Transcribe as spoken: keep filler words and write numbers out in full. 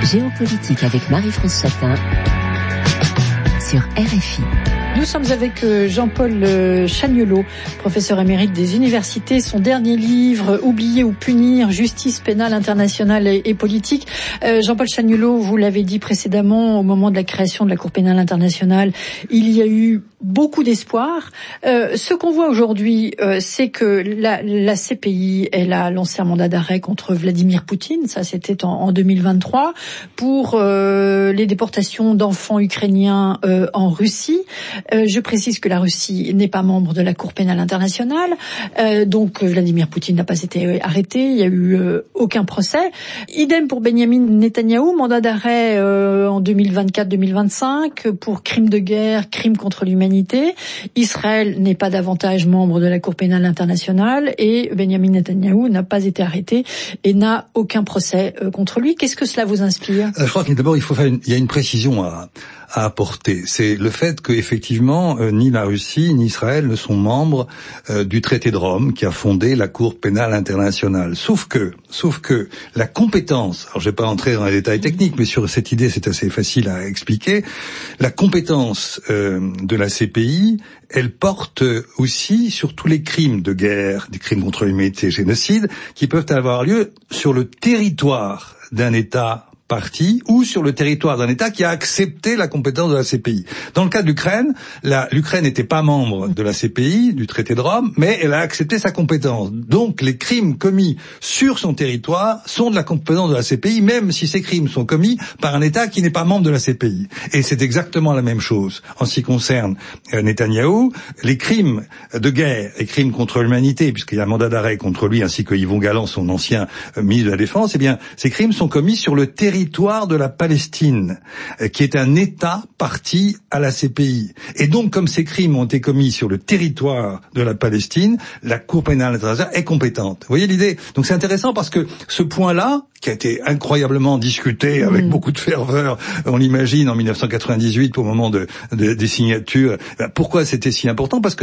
Géopolitique avec Marie-France Chatin sur R F I. Nous sommes avec Jean-Paul Chagnollaud, professeur émérite des universités. Son dernier livre, Oublier ou punir, justice pénale internationale et, et politique. Euh, Jean-Paul Chagnollaud, vous l'avez dit précédemment, au moment de la création de la Cour pénale internationale, il y a eu beaucoup d'espoir. Euh, ce qu'on voit aujourd'hui, euh, c'est que la, la C P I, elle a lancé un mandat d'arrêt contre Vladimir Poutine, ça c'était en, en deux mille vingt-trois, pour euh, les déportations d'enfants ukrainiens euh, en Russie. Euh, je précise que la Russie n'est pas membre de la Cour pénale internationale, euh, donc Vladimir Poutine n'a pas été arrêté, il n'y a eu euh, aucun procès. Idem pour Benyamin Netanyahou, mandat d'arrêt euh, en deux mille vingt-quatre deux mille vingt-cinq pour crimes de guerre, crimes contre l'humanité. Israël n'est pas davantage membre de la Cour pénale internationale et Benyamin Netanyahou n'a pas été arrêté et n'a aucun procès euh, contre lui. Qu'est-ce que cela vous inspire ? Je crois que d'abord il faut faire une, il y a une précision à à apporter, c'est le fait que effectivement euh, ni la Russie ni Israël ne sont membres euh, du traité de Rome qui a fondé la Cour pénale internationale. Sauf que, sauf que la compétence, alors je vais pas entrer dans les détails techniques, mais sur cette idée c'est assez facile à expliquer. La compétence euh, de la C P I, elle porte aussi sur tous les crimes de guerre, des crimes contre l'humanité, génocide, qui peuvent avoir lieu sur le territoire d'un État parti ou sur le territoire d'un État qui a accepté la compétence de la C P I. Dans le cas de l'Ukraine, la, l'Ukraine n'était pas membre de la C P I, du traité de Rome, mais elle a accepté sa compétence. Donc les crimes commis sur son territoire sont de la compétence de la C P I, même si ces crimes sont commis par un État qui n'est pas membre de la C P I. Et c'est exactement la même chose en ce qui concerne euh, Netanyahou. Les crimes de guerre, les crimes contre l'humanité, puisqu'il y a un mandat d'arrêt contre lui, ainsi que Yvon Galland, son ancien euh, ministre de la Défense, eh bien, ces crimes sont commis sur le territoire territoire de la Palestine, qui est un État parti à la C P I. Et donc, comme ces crimes ont été commis sur le territoire de la Palestine, la Cour pénale internationale est compétente. Vous voyez l'idée ? Donc c'est intéressant parce que ce point-là, qui a été incroyablement discuté avec mmh. beaucoup de ferveur, on l'imagine, en mille neuf cent quatre-vingt-dix-huit, au moment de, de, des signatures, pourquoi c'était si important ? Parce que